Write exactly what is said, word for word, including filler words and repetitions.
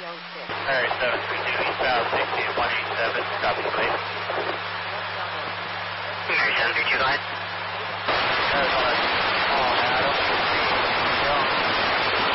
Harry seven three two eastbound sixty at one eighty-seven, copy please. Harry seven three two, go ahead. Arizona